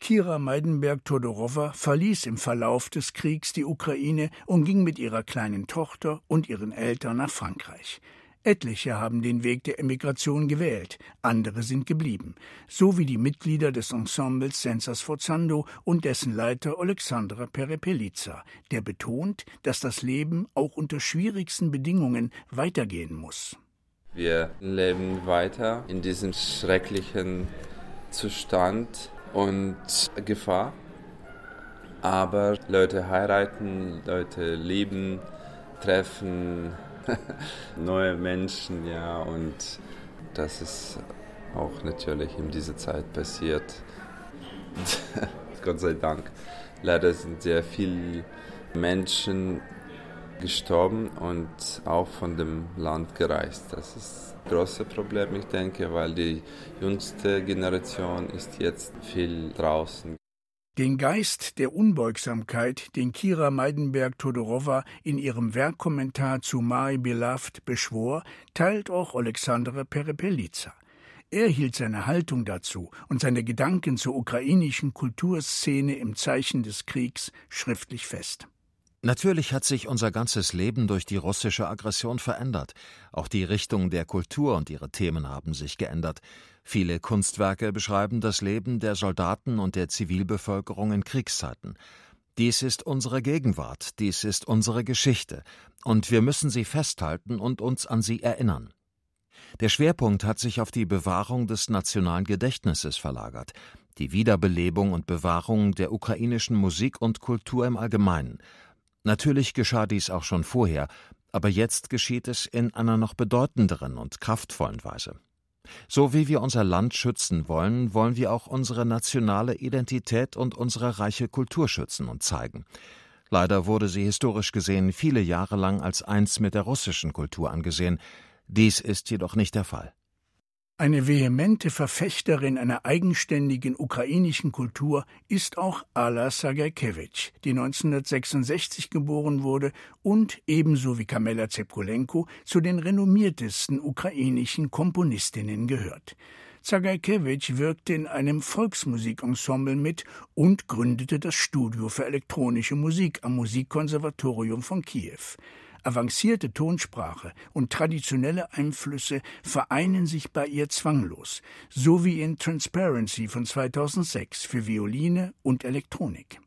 Kira Meidenberg-Todorowa verließ im Verlauf des Kriegs die Ukraine und ging mit ihrer kleinen Tochter und ihren Eltern nach Frankreich. Etliche haben den Weg der Emigration gewählt, andere sind geblieben, so wie die Mitglieder des Ensembles Senza Sforzando und dessen Leiter Oleksandra Perepelica, der betont, dass das Leben auch unter schwierigsten Bedingungen weitergehen muss. Wir leben weiter in diesem schrecklichen Zustand und Gefahr, aber Leute heiraten, Leute lieben, treffen neue Menschen, ja, und das ist auch natürlich in dieser Zeit passiert. Gott sei Dank. Leider sind sehr viele Menschen gestorben und auch von dem Land gereist. Das ist ein großes Problem, ich denke, weil die jüngste Generation ist jetzt viel draußen. Den Geist der Unbeugsamkeit, den Kira Meidenberg-Todorowa in ihrem Werkkommentar zu My Beloved beschwor, teilt auch Oleksandra Perepelica. Er hielt seine Haltung dazu und seine Gedanken zur ukrainischen Kulturszene im Zeichen des Kriegs schriftlich fest. Natürlich hat sich unser ganzes Leben durch die russische Aggression verändert. Auch die Richtung der Kultur und ihre Themen haben sich geändert. Viele Kunstwerke beschreiben das Leben der Soldaten und der Zivilbevölkerung in Kriegszeiten. Dies ist unsere Gegenwart, dies ist unsere Geschichte, und wir müssen sie festhalten und uns an sie erinnern. Der Schwerpunkt hat sich auf die Bewahrung des nationalen Gedächtnisses verlagert, die Wiederbelebung und Bewahrung der ukrainischen Musik und Kultur im Allgemeinen. Natürlich geschah dies auch schon vorher, aber jetzt geschieht es in einer noch bedeutenderen und kraftvollen Weise. So wie wir unser Land schützen wollen, wollen wir auch unsere nationale Identität und unsere reiche Kultur schützen und zeigen. Leider wurde sie historisch gesehen viele Jahre lang als eins mit der russischen Kultur angesehen. Dies ist jedoch nicht der Fall. Eine vehemente Verfechterin einer eigenständigen ukrainischen Kultur ist auch Alla Sagaikewitsch, die 1966 geboren wurde und ebenso wie Kamela Zepkolenko zu den renommiertesten ukrainischen Komponistinnen gehört. Sagaikewitsch wirkte in einem Volksmusikensemble mit und gründete das Studio für elektronische Musik am Musikkonservatorium von Kiew. Avancierte Tonsprache und traditionelle Einflüsse vereinen sich bei ihr zwanglos, so wie in Transparency von 2006 für Violine und Elektronik.